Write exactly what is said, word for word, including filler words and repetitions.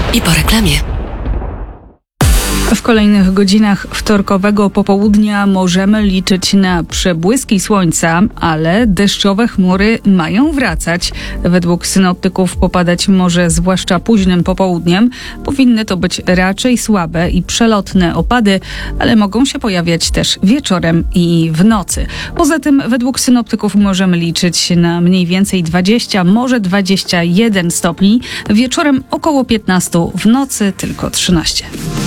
I po reklamie. W kolejnych godzinach wtorkowego popołudnia możemy liczyć na przebłyski słońca, ale deszczowe chmury mają wracać. Według synoptyków popadać może zwłaszcza późnym popołudniem. Powinny to być raczej słabe i przelotne opady, ale mogą się pojawiać też wieczorem i w nocy. Poza tym według synoptyków możemy liczyć na mniej więcej dwadzieścia, może dwadzieścia jeden stopni. Wieczorem około piętnaście, w nocy tylko trzynaście.